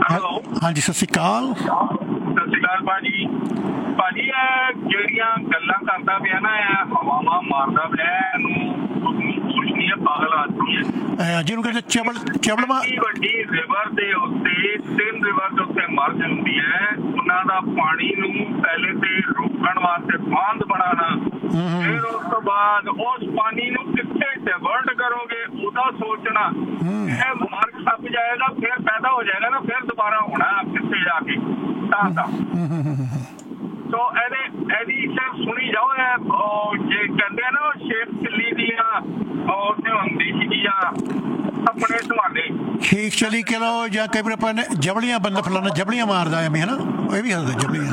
Hello ਹਾਂਜੀ, ਸਤਿ ਸ਼੍ਰੀ ਅਕਾਲ। ਸਤਿ ਸ਼੍ਰੀ ਅਕਾਲ ਭਾਜੀ। ਭਾਜੀ ਇਹ ਜਿਹੜੀਆਂ ਗੱਲਾਂ ਕਰਦਾ ਪਿਆ ਨਾ, ਇਹ ਹਵਾਵਾਂ ਮਾਰਦਾ ਪਿਆ, ਇਹਨੂੰ ਕੁਛ ਨਹੀਂ ਹੈ, ਪਾਗਲ ਆਦਮੀ ਹੈ। ਜਿਹਨੂੰ ਕਹਿੰਦੇ ਚਬਲਮਾ ਵੱਡੀ ਰਿਵਰ ਦੇ ਉੱਤੇ 3 ਰਿਵਰ ਦੇ ਉੱਤੇ ਮਰ ਜਾਂਦੀ ਹੈ। ਉਹਨਾਂ ਦਾ ਪਾਣੀ ਨੂੰ ਪਹਿਲੇ ਤੇ ਰੋਕਣ ਵਾਸਤੇ ਬਾਂਧ ਬਣਾਉਣਾ, ਫਿਰ ਉਸ ਤੋਂ ਬਾਅਦ ਉਸ ਪਾਣੀ ਨੂੰ ਕਿੱਥੇ ਡਿਵਰਟ ਕਰੋਗੇ ਉਹਦਾ ਸੋਚਣਾ। ਇਹ ਮਾਰਗ ਛੱਪ ਜਾਏਗਾ, ਫਿਰ ਪੈਦਾ ਹੋ ਜਾਏਗਾ ਨਾ, ਫਿਰ ਦੁਬਾਰਾ ਹੋਣਾ ਕਿੱਥੇ ਜਾ ਕੇ ਤਾਂ ਸੋ ਇਹਦੀ ਸਿਰਫ ਸੁਣੀ ਜਾਓ। ਜੇ ਕਹਿੰਦੇ ਆ ਨਾ ਸ਼ੇਖ ਚਿੱਲੀ ਦੀਆਂ ਉੱਥੇ ਹੁੰਦੀ ਸੀਗੀਆਂ ਆਪਣੇ ਸੰਭਾਲੇ ਸ਼ੇਖ ਚਲੀ ਕਿਲੋ ਜਾਂ ਕਈ ਵਾਰ ਆਪਾਂ ਨੇ ਜਬਲੀਆਂ ਬੰਦਾ ਫਲਾਣਾ ਜਬਲੀਆਂ ਮਾਰਦਾ ਐਵੇਂ ਹੈ ਨਾ, ਇਹ ਵੀ ਹੱਸਦਾ ਜਬਲੀਆਂ।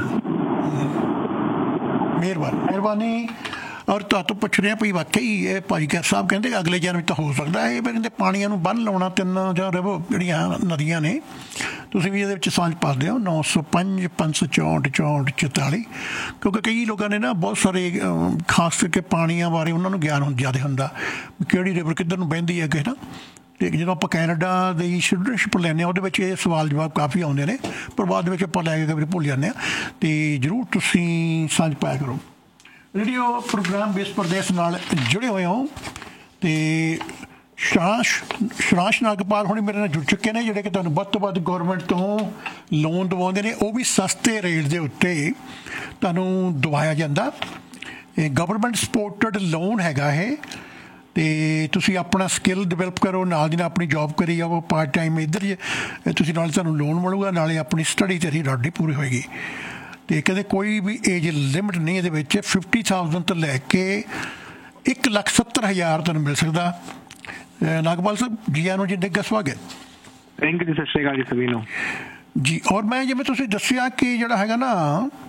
ਮਿਹਰਬਾਨੀ। ਔਰ ਤੁਹਾਨੂੰ ਪੁੱਛ ਰਿਹਾ ਭਈ ਵਾਕਈ ਇਹ ਭਾਜੀ ਕੈਰ ਸਾਹਿਬ ਕਹਿੰਦੇ ਅਗਲੇ ਜਨਮ ਤਾਂ ਹੋ ਸਕਦਾ ਇਹ ਕਹਿੰਦੇ ਪਾਣੀਆਂ ਨੂੰ ਬੰਨ੍ਹ ਲਾਉਣਾ 3 ਜਾਂ ਜਿਹੜੀਆਂ ਨਦੀਆਂ ਨੇ, ਤੁਸੀਂ ਵੀ ਇਹਦੇ ਵਿੱਚ ਸਾਂਝ ਪਾਉਂਦੇ ਹੋ 905 564 64 44, ਕਿਉਂਕਿ ਕਈ ਲੋਕਾਂ ਨੇ ਨਾ ਬਹੁਤ ਸਾਰੇ ਖਾਸ ਕਰਕੇ ਪਾਣੀਆਂ ਬਾਰੇ ਉਹਨਾਂ ਨੂੰ ਗਿਆਨ ਜ਼ਿਆਦਾ ਹੁੰਦਾ, ਕਿਹੜੀ ਰਿਵਰ ਕਿੱਧਰ ਨੂੰ ਬਹਿੰਦੀ ਹੈ ਕਿਸੇ ਨਾ। ਅਤੇ ਜਦੋਂ ਆਪਾਂ ਕੈਨੇਡਾ ਦੀ ਸਿਟੀਜ਼ਨਸ਼ਿਪ ਲੈਂਦੇ ਹਾਂ ਉਹਦੇ ਵਿੱਚ ਇਹ ਸਵਾਲ ਜਵਾਬ ਕਾਫੀ ਆਉਂਦੇ ਨੇ, ਪਰ ਬਾਅਦ ਦੇ ਵਿੱਚ ਆਪਾਂ ਲੈ ਕੇ ਭੁੱਲ ਜਾਂਦੇ ਹਾਂ। ਅਤੇ ਜ਼ਰੂਰ ਤੁਸੀਂ ਸਾਂਝ ਪਾਇਆ ਕਰੋ। ਰੇਡੀਓ ਪ੍ਰੋਗਰਾਮ ਦੇਸ਼ ਪ੍ਰਦੇਸ਼ ਨਾਲ ਜੁੜੇ ਹੋਏ ਹੋ ਅਤੇ ਸ਼ਰਾਸ਼ ਨਾਗਪਾਲ ਹੁਣੇ ਮੇਰੇ ਨਾਲ ਜੁੜ ਚੁੱਕੇ ਨੇ, ਜਿਹੜੇ ਕਿ ਤੁਹਾਨੂੰ ਵੱਧ ਤੋਂ ਵੱਧ ਗੌਰਮੈਂਟ ਤੋਂ ਲੋਨ ਦਵਾਉਂਦੇ ਨੇ, ਉਹ ਵੀ ਸਸਤੇ ਰੇਟ ਦੇ ਉੱਤੇ ਤੁਹਾਨੂੰ ਦਵਾਇਆ ਜਾਂਦਾ। ਇਹ ਗਵਰਮੈਂਟ ਸਪੋਰਟਡ ਲੋਨ ਹੈਗਾ ਇਹ, ਅਤੇ ਤੁਸੀਂ ਆਪਣਾ ਸਕਿੱਲ ਡਿਵੈਲਪ ਕਰੋ, ਨਾਲ ਦੀ ਨਾਲ ਆਪਣੀ ਜੋਬ ਕਰੀ ਜਾਓ ਪਾਰਟ ਟਾਈਮ ਇੱਧਰ ਹੀ, ਤੁਸੀਂ ਨਾਲੇ ਤੁਹਾਨੂੰ ਲੋਨ ਮਿਲੂਗਾ, ਨਾਲੇ ਆਪਣੀ ਸਟੱਡੀ ਤੇਰੀ ਤੁਹਾਡੀ ਪੂਰੀ ਹੋਏਗੀ। ਅਤੇ ਕਹਿੰਦੇ ਕੋਈ ਵੀ ਏਜ ਲਿਮਿਟ ਨਹੀਂ ਇਹਦੇ ਵਿੱਚ, 50,000 ਤੋਂ ਲੈ ਕੇ 1,70,000 ਤੁਹਾਨੂੰ ਮਿਲ ਸਕਦਾ। ਨਾਗਪਾਲ ਸਾਹਿਬ ਜੀ ਆਇਆਂ ਨੂੰ, ਜਿੰਨੇ ਸਵਾਗਤ। ਥੈਂਕ ਯੂ ਜੀ, ਸਤਿ ਸ਼੍ਰੀ ਅਕਾਲ ਜੀ ਸਭੀ ਨੂੰ ਜੀ। ਔਰ ਮੈਂ ਜਿਵੇਂ ਤੁਸੀਂ ਦੱਸਿਆ ਕਿ ਜਿਹੜਾ ਹੈਗਾ ਨਾ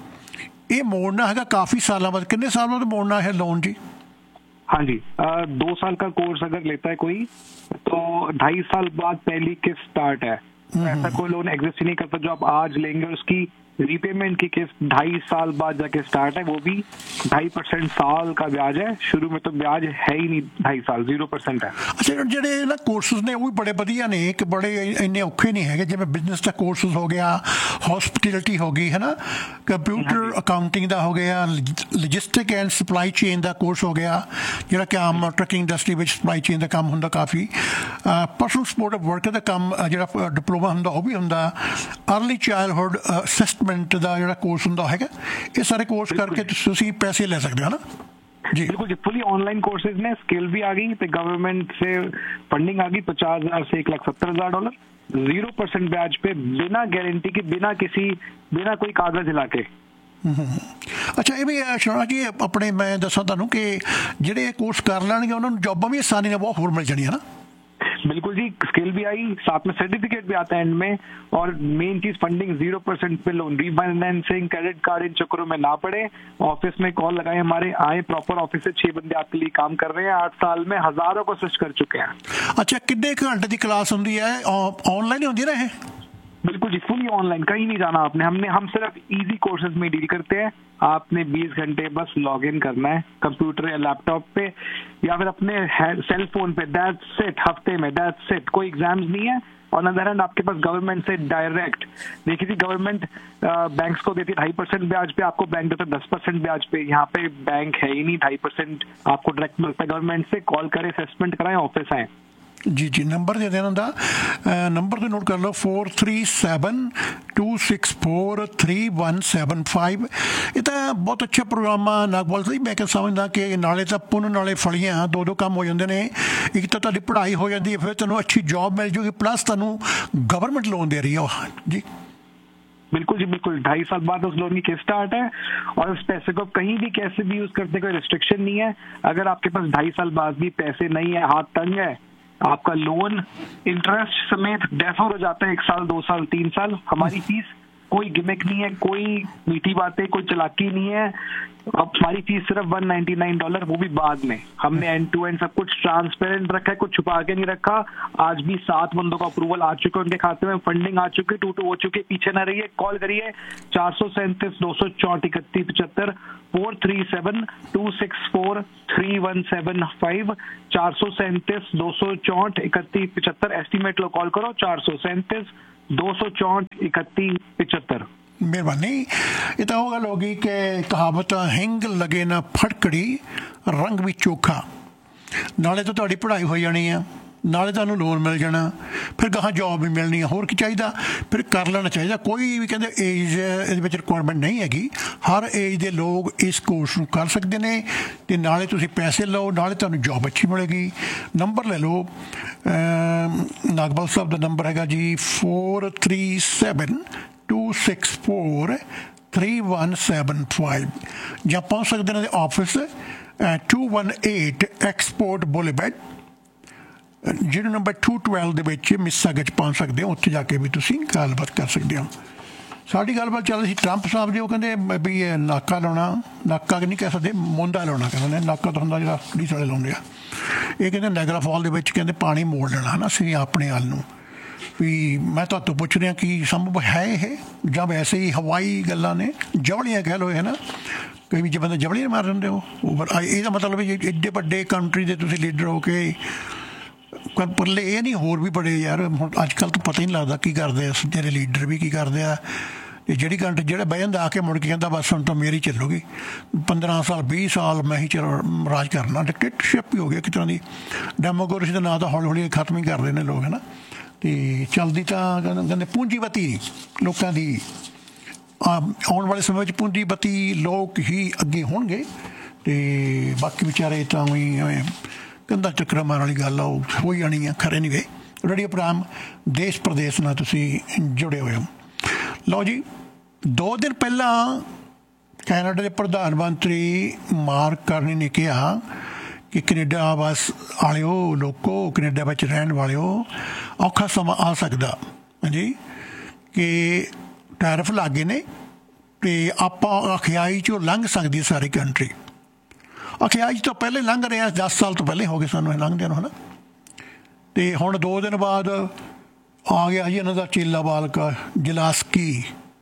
ਇਹ ਮੋੜਨਾ ਹੈਗਾ ਕਾफ़ी सालों बाद, कितने साल बाद मोड़ना है लोन जी? हाँ जी, 2 साल का कोर्स अगर लेता है कोई तो 2.5 साल बाद पहली किस्त स्टार्ट है। ऐसा कोई लोन एग्जिस्ट ही नहीं करता जो आप आज लेंगे और उसकी रीपेमेंट की किस्त 2.5 साल बाद जाके स्टार्ट है, वो भी 2.5% साल का ब्याज है। शुरू में तो ब्याज है ही नहीं, 2.5 साल 0% है। अच्छा, ਜਿਹੜੇ ਨਾ ਕੋਰਸਿਸ ਨੇ ਉਹ ਵੀ ਬੜੇ ਵਧੀਆ ਨੇ, ਕਿ ਬੜੇ ਇੰਨੇ ਔਖੇ ਨਹੀਂ ਹੈਗੇ, ਜਿਵੇਂ ਬਿਜ਼ਨਸ ਦਾ ਕੋਰਸਿਸ ਹੋ ਗਿਆ, ਹੌਸਪਿਟੈਲਿਟੀ ਹੋ ਗਈ ਹੈ ਨਾ, ਕੰਪਿਊਟਰ ਅਕਾਊਂਟਿੰਗ ਦਾ ਹੋ ਗਿਆ, logistic and supply chain the course ਹੋ ਗਿਆ, ਜਿਹੜਾ ਕਿ ਆਮ ਟਰੱਕਿੰਗ ਇੰਡਸਟਰੀ ਵਿੱਚ ਸਪਲਾਈ ਚੇਨ ਦਾ ਕੰਮ ਹੁੰਦਾ ਕਾਫੀ। ਪਰਸਨਲ ਸਪੋਰਟ ਵਰਕ ਦਾ ਕੰਮ ਜਿਹੜਾ ਡਿਪਲੋਮਾ ਹੁੰਦਾ ਉਹ ਵੀ ਹੁੰਦਾ। ਅਰਲੀ ਚਾਈਲਡਹੁੱਡ ਅਸਿਸਟਮੈਂਟ ਦਾ ਜਿਹੜਾ ਕੋਰਸ ਹੁੰਦਾ ਹੈਗਾ, ਇਹ ਸਾਰੇ ਕੋਰਸ ਕਰਕੇ ਤੁਸੀਂ ਪੈਸੇ ਲੈ ਸਕਦੇ ਹੋ ਨਾ जी। बिल्कुल जी, फुली ऑनलाइन कोर्सेज में स्किल भी आ गई, तो गवर्नमेंट से फंडिंग आ गई $50,000 से $1,70,000, 0% ब्याज पे, बिना गारंटी के, बिना कोई कागज हिला के। ਅੱਛਾ, ਇਹ ਵੀ ਸ਼ਰਮਾ ਜੀ ਆਪਣੇ ਮੈਂ ਦੱਸਾਂ ਤੁਹਾਨੂੰ ਕਿ ਜਿਹੜੇ ਕੋਰਸ ਕਰ ਲੈਣਗੇ ਉਹਨਾਂ ਨੂੰ ਜੋਬਾਂ ਵੀ ਆਸਾਨੀ ਨਾਲ ਬਹੁਤ ਹੋਰ ਮਿਲ ਜਾਣੀਆਂ ਨਾ। बिल्कुल जी, स्किल भी आई, साथ में सर्टिफिकेट भी आता है एंड में, और मेन चीज फंडिंग 0% पे लोन, रीफाइनेंसिंग, क्रेडिट कार्ड इन चक्करों में ना पड़े। ऑफिस में कॉल लगाए, हमारे आए प्रॉपर ऑफिस से 6 बंदे आपके लिए काम कर रहे हैं, 8 साल में हजारों को स्विच कर चुके हैं। अच्छा, कितने घंटे की क्लास होती है? ऑनलाइन ही होती है? बिल्कुल जी, फुली ऑनलाइन, कहीं नहीं जाना आपने। हम सिर्फ इजी कोर्सेज में डील करते हैं। आपने 20 घंटे बस लॉग इन करना है कंप्यूटर या लैपटॉप पे या फिर अपने सेल फोन पे, दैट्स इट। हफ्ते में दैट्स इट, कोई एग्जाम्स नहीं है। ऑन अदर हैंड आपके पास गवर्नमेंट से डायरेक्ट, देखिए थी गवर्नमेंट बैंक्स को देती है 2.5% ब्याज पे, आपको बैंक देता है 10% ब्याज पे। यहाँ पे बैंक है ही नहीं, 2.5% आपको डायरेक्ट मिलता है गवर्नमेंट से। कॉल करें, असेसमेंट कराएं, ऑफिस आए। जी जी, नंबर दे देना था, नंबर तो नोट कर लो, 4372643175। ਇਹ ਤਾਂ ਬਹੁਤ ਅੱਛਾ ਪ੍ਰੋਗਰਾਮ ਆ ਨਾਗਪਾਲ ਸਿੰਘ। ਮੈਂ ਕਿਹਾ ਸਮਝਦਾ ਕਿ ਨਾਲੇ ਤਾਂ ਪੁੰਨ ਨਾਲੇ ਫਲੀਆਂ, ਦੋ ਕੰਮ ਹੋ ਜਾਂਦੇ ਨੇ। ਇੱਕ ਤਾਂ ਤੁਹਾਡੀ ਪੜ੍ਹਾਈ ਹੋ ਜਾਂਦੀ ਹੈ, ਫਿਰ ਤੁਹਾਨੂੰ ਅੱਛੀ ਜੌਬ ਮਿਲ ਜੂਗੀ, ਪਲੱਸ ਤੁਹਾਨੂੰ ਗਵਰਨਮੈਂਟ ਲੋਨ ਦੇ ਰਹੀ ਹੈ ਜੀ। बिल्कुल जी, बिल्कुल 2.5 साल बाद उस लोन की किस्त स्टार्ट है, और उस पैसे को कहीं भी कैसे भी यूज करने कोई रिस्ट्रिक्शन नहीं है। अगर आपके पास 2.5 साल बाद भी पैसे नहीं है, हाथ तंग है, आपका लोन इंटरेस्ट समेत डेफर हो जाता है 1 साल, 2 साल, 3 साल, हमारी फीस कोई गिमिक नहीं है, कोई मीठी बातें, कोई चालाकी नहीं है। अब हमारी फीस सिर्फ $199, वो भी बाद में। हमने एंड टू एंड सब कुछ ट्रांसपेरेंट रखा है, कुछ छुपा के नहीं रखा। आज भी 7 बंदों का अप्रूवल आ चुके हैं, उनके खाते में फंडिंग आ चुकी है, 2 हो चुकी है। पीछे न रहिए, कॉल करिए 437-264-3175, 437-264-3175, 437-264-3175। एस्टिमेट लो, कॉल करो 437 264-31-75। ਮਿਹਰਬਾਨੀ। ਇਹ ਤਾਂ ਉਹ ਗੱਲ ਹੋ ਗਈ ਕਿ ਕਹਾਵਤ ਹਿੰਗ ਲਗੇ ਨਾ ਫਟਕੜੀ ਰੰਗ ਵੀ ਚੋਖਾ। ਨਾਲੇ ਤਾਂ ਤੁਹਾਡੀ ਪੜ੍ਹਾਈ ਹੋ ਜਾਣੀ ਆ, ਨਾਲੇ ਤੁਹਾਨੂੰ ਲੋਨ ਮਿਲ ਜਾਣਾ, ਫਿਰ ਗਾਹਾਂ ਜੋਬ ਵੀ ਮਿਲਣੀ ਆ, ਹੋਰ ਕੀ ਚਾਹੀਦਾ? ਫਿਰ ਕਰ ਲੈਣਾ ਚਾਹੀਦਾ। ਕੋਈ ਵੀ ਕਹਿੰਦੇ ਏਜ ਇਹਦੇ ਵਿੱਚ ਰਿਕੁਆਇਰਮੈਂਟ ਨਹੀਂ ਹੈਗੀ, ਹਰ ਏਜ ਦੇ ਲੋਕ ਇਸ ਕੋਰਸ ਨੂੰ ਕਰ ਸਕਦੇ ਨੇ ਅਤੇ ਨਾਲੇ ਤੁਸੀਂ ਪੈਸੇ ਲਓ, ਨਾਲੇ ਤੁਹਾਨੂੰ ਜੋਬ ਅੱਛੀ ਮਿਲੇਗੀ। ਨੰਬਰ ਲੈ ਲਓ, ਨਾਗਪਾਲ ਸਾਹਿਬ ਦਾ ਨੰਬਰ ਹੈਗਾ ਜੀ 437-264-3175, ਜਾਂ ਪਹੁੰਚ ਸਕਦੇ ਨੇ ਆਫਿਸ 218 ਐਕਸਪੋਰਟ ਬੁਲੇਵਾਰਡ, ਜਿਹੜੇ ਨੰਬਰ 212 ਦੇ ਵਿੱਚ ਮਿਸਾਗਾ 'ਚ ਪਹੁੰਚ ਸਕਦੇ ਹੋ। ਉੱਥੇ ਜਾ ਕੇ ਵੀ ਤੁਸੀਂ ਗੱਲਬਾਤ ਕਰ ਸਕਦੇ ਹੋ। ਸਾਡੀ ਗੱਲਬਾਤ ਚੱਲ ਰਹੀ ਸੀ ਟਰੰਪ ਸਾਹਿਬ ਦੀ। ਉਹ ਕਹਿੰਦੇ ਵੀ ਇਹ ਨਾਕਾ ਲਾਉਣਾ, ਨਾਕਾ ਨਹੀਂ ਕਹਿ ਸਕਦੇ, ਮੋਂਦਾ ਲਾਉਣਾ ਕਹਿੰਦੇ ਨੇ। ਨਾਕਾ ਤਾਂ ਹੁੰਦਾ ਜਿਹੜਾ ਪੁਲਿਸ ਵਾਲੇ ਲਾਉਂਦੇ ਆ। ਇਹ ਕਹਿੰਦੇ ਨਾਇਗਰਾ ਫਾਲ ਦੇ ਵਿੱਚ ਕਹਿੰਦੇ ਪਾਣੀ ਮੋੜ ਲੈਣਾ ਹੈ ਨਾ ਅਸੀਂ ਆਪਣੇ ਵੱਲ ਨੂੰ। ਵੀ ਮੈਂ ਤੁਹਾਨੂੰ ਪੁੱਛ ਰਿਹਾ ਕਿ ਸੰਭਵ ਹੈ ਇਹ, ਜਾਂ ਵੈਸੇ ਹੀ ਹਵਾਈ ਗੱਲਾਂ ਨੇ, ਜਵਲੀਆਂ ਕਹਿ ਲਓ ਹੈ ਨਾ। ਕਈ ਵੀ ਜੇ ਬੰਦੇ ਜਵਲੀਆਂ ਮਾਰ ਦਿੰਦੇ ਹੋ, ਇਹਦਾ ਮਤਲਬ ਵੀ ਐਡੇ ਵੱਡੇ ਕੰਟਰੀ ਦੇ ਤੁਸੀਂ ਲੀਡਰ ਹੋ ਕੇ ਪਰਲੇ ਇਹ ਨਹੀਂ ਹੋਰ ਵੀ ਬੜੇ ਯਾਰ ਹੁਣ ਅੱਜ ਕੱਲ੍ਹ ਤਾਂ ਪਤਾ ਹੀ ਨਹੀਂ ਲੱਗਦਾ ਕੀ ਕਰਦੇ ਆ ਜਿਹੜੇ ਲੀਡਰ ਵੀ ਕੀ ਕਰਦੇ ਆ। ਅਤੇ ਜਿਹੜੀ ਕੰਟਰੀ ਜਿਹੜਾ ਬਹਿ ਜਾਂਦਾ ਆ ਕੇ ਮੁੜ ਕੇ ਕਹਿੰਦਾ ਬਸ ਹੁਣ ਤਾਂ ਮੇਰੀ ਚੱਲੂਗੀ, 15 ਸਾਲ 20 ਸਾਲ ਮੈਂ ਹੀ ਰਾਜ ਕਰਨਾ। ਡਿਕਟੇਟਰਸ਼ਿਪ ਹੀ ਹੋ ਗਿਆ ਇੱਕ ਤਰ੍ਹਾਂ ਦੀ। ਡੈਮੋਕ੍ਰੇਸੀ ਦਾ ਨਾਂ ਤਾਂ ਹੌਲੀ ਹੌਲੀ ਖਤਮ ਹੀ ਕਰ ਰਹੇ ਨੇ ਲੋਕ ਹੈ ਨਾ। ਅਤੇ ਚੱਲਦੀ ਤਾਂ ਕਹਿੰਦੇ ਪੂੰਜੀਪਤੀ ਲੋਕਾਂ ਦੀ। ਆਉਣ ਵਾਲੇ ਸਮੇਂ ਵਿੱਚ ਪੂੰਜੀਪਤੀ ਲੋਕ ਹੀ ਅੱਗੇ ਹੋਣਗੇ ਅਤੇ ਬਾਕੀ ਵਿਚਾਰੇ ਤਾਂ ਵੀ ਕੰਧਾਂ ਚੱਕਰਾਂ ਮਾਰਨ ਵਾਲੀ ਗੱਲ ਆ, ਉਹ ਹੋ ਜਾਣੀ ਆ। ਖਰੇ ਨਹੀਂ ਵੇ। ਰੇਡੀਓ ਪ੍ਰੋਗਰਾਮ ਦੇਸ਼ ਪ੍ਰਦੇਸ਼ ਨਾਲ ਤੁਸੀਂ ਜੁੜੇ ਹੋਏ ਹੋ। ਲਓ ਜੀ, 2 ਦਿਨ ਪਹਿਲਾਂ ਕੈਨੇਡਾ ਦੇ ਪ੍ਰਧਾਨ ਮੰਤਰੀ ਮਾਰਕ ਕਾਰਨੀ ਨੇ ਕਿਹਾ ਕਿ ਕੈਨੇਡਾ ਬਸ ਵਾਲਿਓ ਲੋਕੋ, ਕੈਨੇਡਾ ਵਿੱਚ ਰਹਿਣ ਵਾਲਿਓ, ਔਖਾ ਸਮਾਂ ਆ ਸਕਦਾ ਹਾਂਜੀ, ਕਿ ਟੈਰਿਫ ਲੱਗੇ ਨੇ ਅਤੇ ਆਪਾਂ ਅਖਿਆਈ 'ਚੋਂ ਲੰਘ ਸਕਦੀ ਸਾਰੀ ਕੰਟਰੀ। ਅਖਿਆਈ ਤੋਂ ਪਹਿਲੇ ਲੰਘ ਰਹੇ ਆ, 10 ਸਾਲ ਤੋਂ ਪਹਿਲੇ ਹੋ ਗਏ ਸਾਨੂੰ ਇਹ ਲੰਘਦਿਆਂ ਨੂੰ ਹੈ ਨਾ। ਅਤੇ ਹੁਣ 2 ਦਿਨ ਬਾਅਦ ਆ ਗਿਆ ਜੀ ਇਹਨਾਂ ਦਾ ਚੇਲਾ ਬਾਲਕਾ ਜ਼ੇਲੈਂਸਕੀ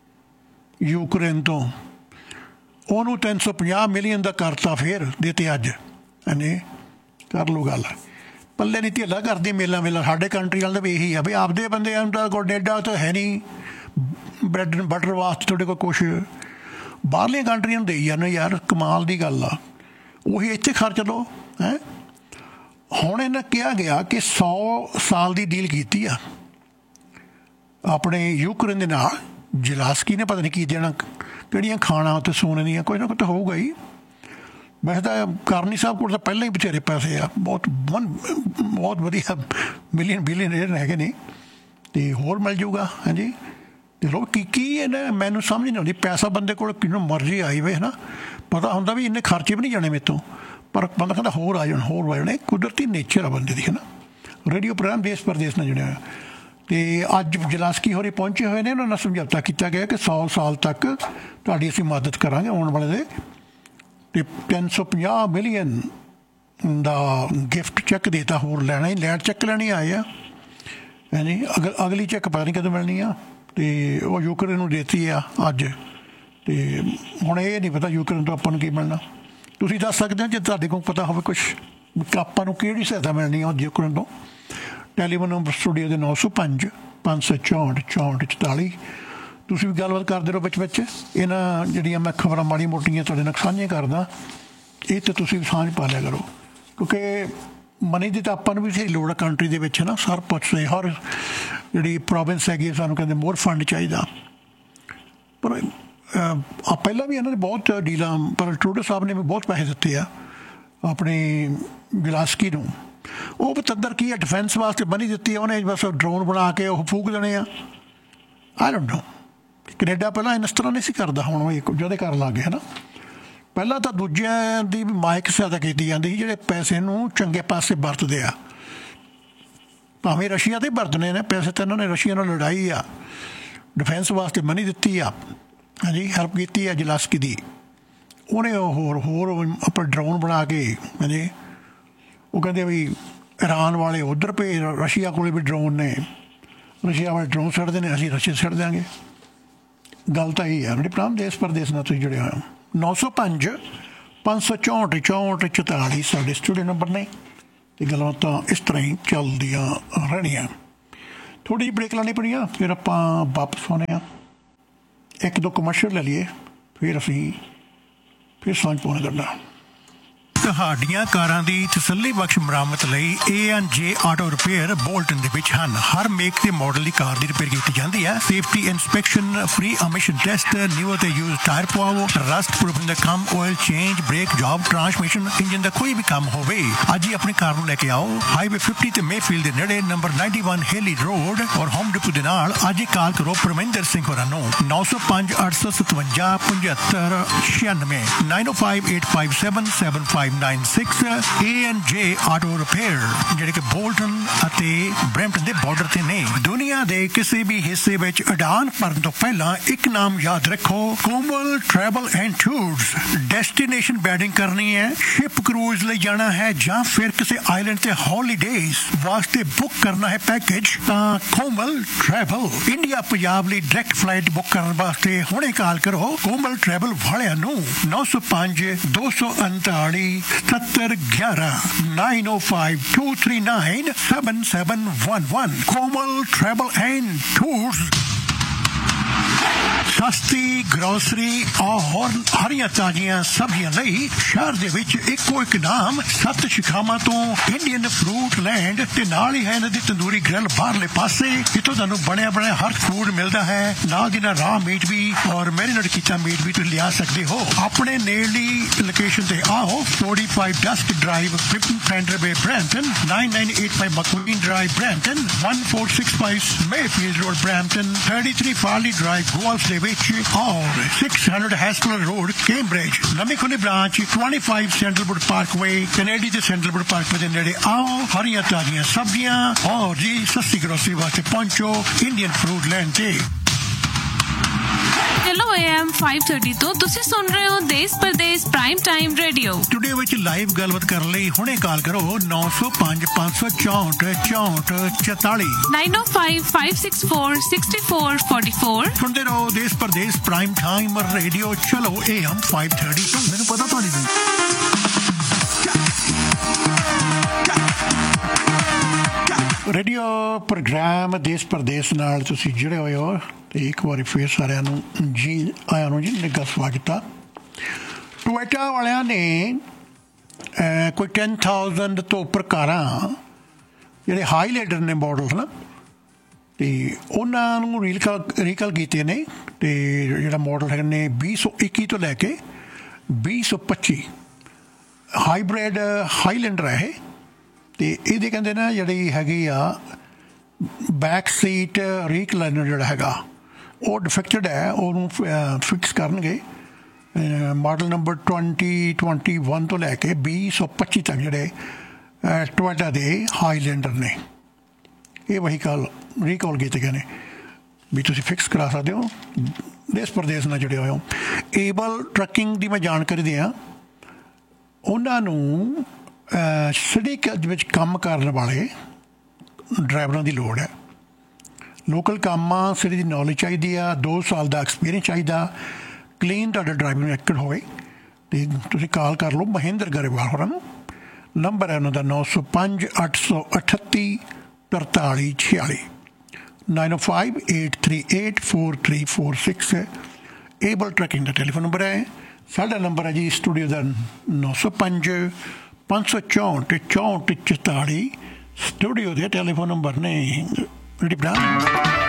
ਯੂਕਰੇਨ ਤੋਂ। ਉਹਨੂੰ 350 ਮਿਲੀਅਨ ਦਾ ਕਰਤਾ ਫਿਰ ਦੇਤੇ ਅੱਜ। ਹਾਂਜੀ ਕਰ ਲਓ ਗੱਲ। ਪੱਲੇ ਨਹੀਂ ਧੇਲਾ ਕਰਦੀ ਮੇਲਾ ਮੇਲਾ। ਸਾਡੇ ਕੰਟਰੀ ਵਾਲੇ ਦਾ ਵੀ ਇਹੀ ਆ ਵੀ ਆਪਦੇ ਬੰਦਿਆਂ ਨੂੰ ਤਾਂ ਕੈਨੇਡਾ ਤਾਂ ਹੈ ਨਹੀਂ ਬ੍ਰੈਡ ਐਂਡ ਬਟਰ ਵਾਸਤੇ ਤੁਹਾਡੇ ਕੋਲ ਕੁਛ, ਬਾਹਰਲੀਆਂ ਕੰਟਰੀਆਂ ਨੂੰ ਦੇਈ ਜਾਂਦੇ ਯਾਰ। ਕਮਾਲ ਦੀ ਗੱਲ ਆ। ਉਹੀ ਇੱਥੇ ਖਰਚ ਲਓ ਹੈਂ। ਹੁਣ ਇਹਨਾਂ ਕਿਹਾ ਗਿਆ ਕਿ 100 ਸਾਲ ਦੀ ਡੀਲ ਕੀਤੀ ਆ ਆਪਣੇ ਯੂਕਰੇਨ ਦੇ ਨਾਲ। ਜ਼ੇਲੈਂਸਕੀ ਨੇ ਪਤਾ ਨਹੀਂ ਕੀ ਦੇਣਾ, ਕਿਹੜੀਆਂ ਖਾਣਾ ਉੱਥੇ ਸੋਨੇ ਦੀਆਂ, ਕੋਈ ਨਾ ਕੋਈ ਤਾਂ ਹੋਊਗਾ ਹੀ। ਵੈਸੇ ਤਾਂ ਕਾਰਨੀ ਸਾਹਿਬ ਕੋਲ ਤਾਂ ਪਹਿਲਾਂ ਹੀ ਬਥੇਰੇ ਪੈਸੇ ਆ, ਬਹੁਤ ਵਧੀਆ ਮਿਲੀਅਨ ਬਿਲੀਅਨ ਹੈਗੇ ਨੇ, ਅਤੇ ਹੋਰ ਮਿਲ ਜਾਊਗਾ ਹਾਂਜੀ। ਅਤੇ ਲੋਕ ਕੀ ਇਹਨਾਂ ਮੈਨੂੰ ਸਮਝ ਨਹੀਂ ਆਉਂਦੀ। ਪੈਸਾ ਬੰਦੇ ਕੋਲ ਕਿਹਨੂੰ ਮਰਜ਼ੀ ਆਈ ਵੇ ਹੈ ਨਾ, ਪਤਾ ਹੁੰਦਾ ਵੀ ਇੰਨੇ ਖਰਚੇ ਵੀ ਨਹੀਂ ਜਾਣੇ ਮੇਰੇ ਤੋਂ, ਪਰ ਬੰਦਾ ਕਹਿੰਦਾ ਹੋਰ ਆ ਜਾਣ ਹੋਰ ਆ ਜਾਣੇ। ਕੁਦਰਤੀ ਨੇਚਰ ਆ ਬੰਦੇ ਦੀ ਹੈ ਨਾ। ਰੇਡੀਓ ਪ੍ਰੋਗਰਾਮ ਦੇਸ਼ ਪ੍ਰਦੇਸ਼ ਨਾਲ ਜੁੜਿਆ ਹੋਇਆ। ਅਤੇ ਅੱਜ ਜ਼ੇਲੈਂਸਕੀ ਹੋਰੇ ਪਹੁੰਚੇ ਹੋਏ ਨੇ। ਉਹਨਾਂ ਨਾਲ ਸਮਝੌਤਾ ਕੀਤਾ ਗਿਆ ਕਿ 100 ਸਾਲ ਤੱਕ ਤੁਹਾਡੀ ਅਸੀਂ ਮਦਦ ਕਰਾਂਗੇ ਆਉਣ ਵਾਲੇ ਦੇ। ਅਤੇ 350 ਮਿਲੀਅਨ ਦਾ ਗਿਫਟ ਚੈੱਕ ਦੇਤਾ। ਹੋਰ ਲੈਣਾ ਹੀ ਲੈਣ ਚੈੱਕ ਲੈਣੀ ਆਏ ਆ ਹਾਂਜੀ। ਅਗਲੀ ਚੈੱਕ ਪਤਾ ਨਹੀਂ ਕਦੋਂ ਮਿਲਣੀ ਆ। ਅਤੇ ਉਹ ਯੂਕਰੇਨ ਨੂੰ ਦੇਤੀ ਆ ਅੱਜ। ਅਤੇ ਹੁਣ ਇਹ ਨਹੀਂ ਪਤਾ ਯੂਕਰੇਨ ਤੋਂ ਆਪਾਂ ਨੂੰ ਕੀ ਮਿਲਣਾ। ਤੁਸੀਂ ਦੱਸ ਸਕਦੇ ਹੋ ਜੇ ਤੁਹਾਡੇ ਕੋਲ ਪਤਾ ਹੋਵੇ ਕੁਛ, ਆਪਾਂ ਨੂੰ ਕਿਹੜੀ ਸਹਾਇਤਾ ਮਿਲਣੀ ਆ ਯੂਕਰੇਨ ਤੋਂ। ਟੈਲੀਫੋਨ ਨੰਬਰ ਸਟੂਡੀਓ ਦੇ 905-564-6444। ਤੁਸੀਂ ਵੀ ਗੱਲਬਾਤ ਕਰਦੇ ਰਹੋ ਵਿੱਚ ਵਿੱਚ। ਇਹਨਾਂ ਜਿਹੜੀਆਂ ਮੈਂ ਖਬਰਾਂ ਮਾੜੀਆਂ ਮੋਟੀਆਂ ਤੁਹਾਡੇ ਨਾਲ ਸਾਂਝੀਆਂ ਕਰਦਾ, ਇਹ ਤਾਂ ਤੁਸੀਂ ਸਾਂਝ ਪਾ ਲਿਆ ਕਰੋ, ਕਿਉਂਕਿ ਮਨੀ ਦੀ ਤਾਂ ਆਪਾਂ ਨੂੰ ਵੀ ਸਹੀ ਲੋੜ ਆ ਕੰਟਰੀ ਦੇ ਵਿੱਚ ਹੈ ਨਾ। ਸਰ ਪੁੱਛਦੇ ਹਰ ਜਿਹੜੀ ਪ੍ਰੋਵਿੰਸ ਹੈਗੀ ਸਾਨੂੰ ਕਹਿੰਦੇ ਮੋਰ ਫੰਡ ਚਾਹੀਦਾ। ਪਰ ਪਹਿਲਾਂ ਵੀ ਇਹਨਾਂ ਨੇ ਬਹੁਤ ਡੀਲਾਂ, ਪਰ ਟਰੂਡੋ ਸਾਹਿਬ ਨੇ ਵੀ ਬਹੁਤ ਪੈਸੇ ਦਿੱਤੇ ਆ ਆਪਣੇ ਜ਼ੇਲੈਂਸਕੀ ਨੂੰ। ਉਹ ਪਤੰਦਰ ਕੀ ਹੈ ਡਿਫੈਂਸ ਵਾਸਤੇ ਬਣੀ ਦਿੱਤੀ ਆ ਉਹਨੇ, ਬਸ ਡਰੋਨ ਬਣਾ ਕੇ ਉਹ ਫੂਕ ਦੇਣੇ ਆ। I don't know. ਕੈਨੇਡਾ ਪਹਿਲਾਂ ਇਸ ਤਰ੍ਹਾਂ ਨਹੀਂ ਸੀ ਕਰਦਾ, ਹੁਣ ਉਹ ਜਿਹੜੇ ਕਰਨ ਲੱਗ ਗਏ ਹੈ ਨਾ। ਪਹਿਲਾਂ ਤਾਂ ਦੂਜਿਆਂ ਦੀ ਵੀ ਮਾਇਕ ਸਹਾਇਤਾ ਕੀਤੀ ਜਾਂਦੀ ਸੀ ਜਿਹੜੇ ਪੈਸੇ ਨੂੰ ਚੰਗੇ ਪਾਸੇ ਵਰਤਦੇ ਆ। ਭਾਵੇਂ ਰਸ਼ੀਆ 'ਤੇ ਵਰਤਣੇ ਨੇ ਪੈਸੇ, ਤਾਂ ਇਹਨਾਂ ਨੇ ਰਸ਼ੀਆ ਨਾਲ ਲੜਾਈ ਆ, ਡਿਫੈਂਸ ਵਾਸਤੇ ਮਨੀ ਦਿੱਤੀ ਆ ਹਾਂਜੀ, ਹੈਲਪ ਕੀਤੀ ਆ ਜ਼ੇਲੈਂਸਕੀ ਦੀ। ਉਹਨੇ ਹੋਰ ਆਪਾਂ ਡਰੋਨ ਬਣਾ ਕੇ ਹਾਂਜੀ, ਉਹ ਕਹਿੰਦੇ ਵੀ ਈਰਾਨ ਵਾਲੇ ਉੱਧਰ ਭੇਜ, ਰਸ਼ੀਆ ਕੋਲ ਵੀ ਡਰੋਨ ਨੇ, ਰਸ਼ੀਆ ਵਾਲੇ ਡਰੋਨ ਛੱਡਦੇ ਨੇ, ਅਸੀਂ ਰਸ਼ੀਆ ਛੱਡ ਦਿਆਂਗੇ। ਗੱਲ ਤਾਂ ਇਹ ਹੈ। ਪ੍ਰੋਗਰਾਮ ਦੇਸ਼ ਪ੍ਰਦੇਸ਼ ਨਾਲ ਤੁਸੀਂ ਜੁੜੇ ਹੋਏ ਹੋ। 905-564-6444 ਸਾਡੇ ਸਟੂਡੀਓ ਨੰਬਰ ਨੇ, ਅਤੇ ਗੱਲਾਂ ਤਾਂ ਇਸ ਤਰ੍ਹਾਂ ਹੀ ਚੱਲਦੀਆਂ ਰਹਿਣੀਆਂ। ਥੋੜ੍ਹੀ ਜਿਹੀ ਬ੍ਰੇਕ ਲਾਉਣੀ ਪੈਣੀ ਆ, ਫਿਰ ਆਪਾਂ ਵਾਪਸ ਆਉਂਦੇ ਹਾਂ, ਇੱਕ ਦੋ ਕਮਰਸ਼ੀਅਲ ਲੈ ਲਈਏ, ਫਿਰ ਅਸੀਂ ਫਿਰ ਸਾਂਝ ਪਾਉਣਾ ਕਰਨਾ। ਤੁਹਾਡੀਆਂ ਕਾਰਾਂ ਦੀ ਤਸੱਲੀ ਬਖਸ਼ ਮੁਰੰਮਤ ਲਈ A&J ਆਟੋ ਰਿਪੇਅਰ ਬੋਲਟਨ ਦੇ ਵਿੱਚ ਹਨ। ਹਰ ਮੇਕ ਤੇ ਮਾਡਲ ਦੀ ਕਾਰ ਦੀ ਰਿਪੇਅਰ ਕੀਤੀ ਜਾਂਦੀ ਹੈ। Safety inspection, free emission test, new ਅਤੇ ਯੂਜ਼ ਟਾਇਰ ਪਵਾਓ, ਰਸਟ ਪ੍ਰੂਫਿੰਗ ਦਾ ਕੰਮ, oil change, break job, transmission, engine ਦਾ ਕੋਈ ਵੀ ਕੰਮ ਹੋਵੇ, ਅੱਜ ਹੀ ਆਪਣੀ ਕਾਰ ਨੂੰ ਲੈ ਕੇ ਆਓ। ਹਾਈਵੇ 50 ਤੇ ਮੇਫੀਲਡ ਦੇ ਨੇੜੇ ਨੰਬਰ 91 ਹੇਲੀ ਰੋਡ ਔਰ ਹੋਮ ਡਿਪੂ ਦੇ ਨਾਲ ਅੱਜ ਹੀ ਕਾਲ ਕਰੋ ਪਰਮਿੰਦਰ ਸਿੰਘ ਹੋਰਾਂ ਨੂੰ 905 857 7596 905 857 7596 A&J ਆਟੋ ਰਿਪੇਅਰ, ਜਿਹੜੇ ਕਿ ਬੋਲਟਨ ਅਤੇ ਬਰੈਂਪਟਨ ਦੇ ਬਾਰਡਰ ਤੇ ਨੇ। ਦੁਨੀਆ ਦੇ ਕਿਸੇ ਵੀ ਹਿੱਸੇ ਵਿੱਚ ਉਡਾਨ ਭਰਨ ਤੋਂ ਪਹਿਲਾਂ ਇੱਕ ਨਾਮ ਯਾਦ ਰੱਖੋ, ਕੋਮਲ travel and tours. Destination wedding ਕਰਨੀ ਹੈ, ਸ਼ਿਪ ਕਰੂਜ਼ ਲਈ ਜਾਣਾ ਹੈ ਜਾਂ ਫਿਰ ਕਿਸੇ ਆਈਲੈਂਡ ਤੇ ਹੌਲੀਡੇਜ਼ ਵਾਸਤੇ ਬੁੱਕ ਕਰਨਾ ਹੈ ਪੈਕੇਜ, ਤਾਂ ਕੋਮਲ ਟਰੈਵਲ। ਇੰਡੀਆ ਪੰਜਾਬ ਲਈ ਡਾਇਰੈਕਟ ਫਲਾਈਟ ਬੁੱਕ ਕਰਨ ਵਾਸਤੇ ਹੁਣੇ ਕਾਲ ਕਰੋ ਕੋਮਲ ਟਰੈਵਲ ਵਾਲਿਆਂ ਨੂੰ 905 239 7711 905 239 7711 Komal Travel and Tours। ਸਸਤੀ ਗਰੋਸਰੀ ਔਰ ਹਰੀਆਂ ਤਾਜ਼ੀਆਂ ਸਬਜ਼ੀਆਂ ਲਈ ਸ਼ਹਿਰ ਦੇ ਵਿੱਚ ਇੱਕੋ ਇੱਕ ਨਾਮ, ਸੱਤ ਸ਼ਿਖਾਵਾਂ ਤੋਂ ਇੰਡੀਅਨ ਫਰੂਟ ਲੈਂਡ, ਤੇ ਨਾਲ ਹੀ ਹੈ ਇਹਨਾਂ ਦੀ ਤੰਦੂਰੀ ਗ੍ਰਿਲ ਬਾਹਰਲੇ ਪਾਸੇ, ਜਿੱਥੋਂ ਤੁਹਾਨੂੰ ਬਣਿਆ ਬਣਾਇਆ ਹਰ ਫੂਡ ਮਿਲਦਾ ਹੈ, ਨਾਲ ਦੀ ਨਾਲ ਰਾਹ ਮੀਟ ਵੀ ਔਰ ਮੈਰੀਨੇਟ ਕੀਤਾ ਮੀਟ ਵੀ ਤੁਸੀਂ ਲਿਆ ਸਕਦੇ ਹੋ। ਆਪਣੇ ਨੇੜਲੀ ਲੋਕੇਸ਼ਨ ਤੇ ਆਓ, 45 ਡਸਕ ਡਰਾਈਵ, 15 ਫੈਂਡਰ ਵੇ Brampton, 9985 ਮਕਵੀਨ drive Brampton, 1465 Mayfield road Brampton, 33 ਫਾਰਲੀ drive golf ਦੇ ਵਿੱਚ ਔਰ 600 ਹੈਸਪਲਰ ਰੋਡ ਕੈਂਬਰਿਜ। ਨਵੀਂ ਖੁੱਲੀ ਬ੍ਰਾਂਚ 25 ਸੈਂਟਰਲਵੁੱਡ ਪਾਰਕਵੇ ਕੈਨੇਡੀ ਦੇ ਸੈਂਟਰਲਵੁੱਡ ਪਾਰਕਵੇ ਦੇ ਨੇੜੇ ਆਓ। ਹਰੀਆਂ ਤਾਜ਼ੀਆਂ ਸਬਜ਼ੀਆਂ ਔਰ ਜੀ ਸਸਤੀ ਗਰੋਸਰੀ ਵਾਸਤੇ ਪਹੁੰਚੋ ਇੰਡੀਅਨ ਫਰੂਟ ਲੈਂਡ ਤੇ। ਹੈਲੋ AM 530 ਤੋਂ ਤੁਸੀਂ ਸੁਣ ਰਹੇ ਹੋ ਦੇਸ਼ ਪਰਦੇਸ ਪ੍ਰਾਈਮ ਟਾਈਮ ਰੇਡੀਓ। ਸਟੂਡੀਓ ਵਿੱਚ ਲਾਈਵ ਗੱਲਬਾਤ ਕਰਨ ਲਈ ਹੁਣੇ ਕਾਲ ਕਰੋ 905 564 6444 905 564 6444। ਸੁਣਦੇ ਰਹੋ ਦੇਸ਼ ਪਰਦੇਸ ਪ੍ਰਾਈਮ ਟਾਈਮ ਰੇਡੀਓ। ਚਲੋ AM 530 ਮੈਨੂੰ ਪਤਾ ਤੁਹਾਡੀ ਰੇਡੀਓ ਪ੍ਰੋਗਰਾਮ ਦੇਸ਼ ਪਰਦੇਸ ਨਾਲ ਤੁਸੀਂ ਜੁੜੇ ਹੋਏ ਹੋ, ਤੇ ਇੱਕ ਵਾਰੀ ਫਿਰ ਸਾਰਿਆਂ ਨੂੰ ਜੀ ਆਇਆਂ ਨੂੰ ਜੀ ਨਿੱਘਾ ਸਵਾਗਤ ਆ। ਟੋਇਟਾ ਵਾਲਿਆਂ ਨੇ ਕੋਈ 10,000 ਤੋਂ ਉੱਪਰ ਕਾਰਾਂ ਜਿਹੜੇ ਹਾਈਲੈਂਡਰ ਨੇ ਮਾਡਲ ਨਾ, ਤੇ ਉਹਨਾਂ ਨੂੰ ਰੀਕਲ ਕੀਤੇ ਨੇ, ਤੇ ਜਿਹੜਾ ਮਾਡਲ ਹੈਗੇ ਨੇ 2021 ਤੋਂ ਲੈ ਕੇ 2025 ਹਾਈਬ੍ਰਿਡ ਹਾਈਲੈਂਡਰ ਹੈ ਇਹ। ਤੇ ਇਹਦੇ ਕਹਿੰਦੇ ਨਾ ਜਿਹੜੀ ਹੈਗੀ ਆ ਬੈਕ ਸੀਟ ਰੀਕਲਾਈਨਰ ਜਿਹੜਾ ਹੈਗਾ ਉਹ ਡਿਫੈਕਟਡ ਹੈ, ਉਹਨੂੰ ਫਿਕਸ ਕਰਨਗੇ। ਮਾਡਲ ਨੰਬਰ 2021 ਤੋਂ ਲੈ ਕੇ 2025 ਤੱਕ ਜਿਹੜੇ ਟੋਇਟਾ ਦੇ ਹਾਈਲੈਂਡਰ ਨੇ ਇਹ ਵਹੀਕਲ ਰੀਕਾਲ ਕੀਤੇ ਗਏ ਨੇ, ਵੀ ਤੁਸੀਂ ਫਿਕਸ ਕਰਾ ਸਕਦੇ ਹੋ ਦੇਸ਼ ਪ੍ਰਦੇਸ਼ ਨਾਲ ਜੁੜੇ ਹੋਏ ਹੋ। ਏਬਲ ਟਰੱਕਿੰਗ ਦੀ ਮੈਂ ਜਾਣਕਾਰੀ ਦਿਆਂ, ਉਹਨਾਂ ਨੂੰ ਸਿਟੀ ਵਿੱਚ ਕੰਮ ਕਰਨ ਵਾਲੇ ਡਰਾਈਵਰਾਂ ਦੀ ਲੋੜ ਹੈ। ਲੋਕਲ ਕੰਮਾਂ ਸਿਟੀ ਦੀ ਨੌਲੇਜ ਚਾਹੀਦੀ ਆ, 2 ਸਾਲ ਦਾ ਐਕਸਪੀਰੀਅੰਸ ਚਾਹੀਦਾ, ਕਲੀਨ ਤੁਹਾਡਾ ਡਰਾਈਵਿੰਗ ਰੈਕਡ ਹੋਵੇ। ਅਤੇ ਤੁਸੀਂ ਕਾਲ ਕਰ ਲਓ ਮਹਿੰਦਰ ਗਰੇਵਾਲ ਹੋਰਾਂ ਨੂੰ। ਨੰਬਰ ਹੈ ਉਹਨਾਂ ਦਾ 905 838 4346 905 838 4346। ਏਬਲ ਟਰੱਕਿੰਗ ਦਾ ਟੈਲੀਫੋਨ ਨੰਬਰ ਹੈ। ਸਾਡਾ ਨੰਬਰ ਹੈ ਜੀ ਸਟੂਡੀਓ ਦਾ 905 564 64 44। ਸਟੂਡੀਓ ਦੇ ਟੈਲੀਫੋਨ ਨੰਬਰ ਨੇ।